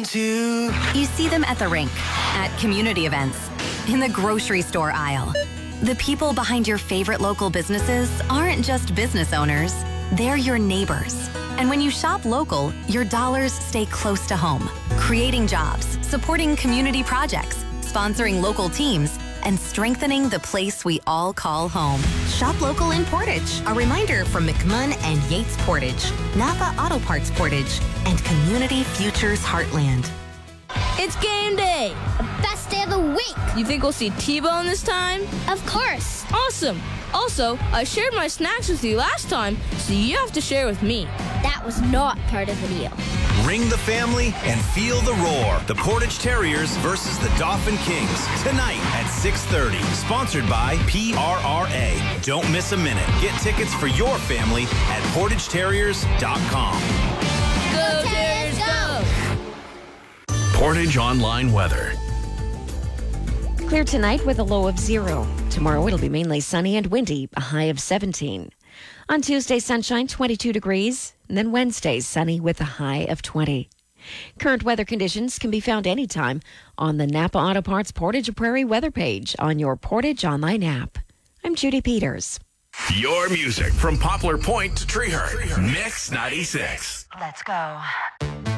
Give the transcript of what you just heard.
to. You see them at the rink, at community events, in the grocery store aisle. The people behind your favorite local businesses aren't just business owners, they're your neighbors. And when you shop local, your dollars stay close to home, creating jobs, supporting community projects, sponsoring local teams, and strengthening the place we all call home. Shop local in Portage. A reminder from McMunn and Yates Portage, Napa Auto Parts Portage, and Community Futures Heartland. It's game day! The best day of the week! You think we'll see T-Bone this time? Of course! Awesome! Also, I shared my snacks with you last time, so you have to share with me. That was not part of the deal. Ring the family and feel the roar. The Portage Terriers versus the Dauphin Kings. Tonight at 6:30. Sponsored by PRRA. Don't miss a minute. Get tickets for your family at PortageTerriers.com. Go Terriers, go! Portage Online Weather. Clear tonight with a low of 0. Tomorrow it'll be mainly sunny and windy, a high of 17. On Tuesday, sunshine, 22 degrees. And then Wednesday, sunny with a high of 20. Current weather conditions can be found anytime on the Napa Auto Parts Portage Prairie weather page on your Portage Online app. I'm Judy Peters. Your music from Poplar Point to Treehurst. Mix 96. Let's go.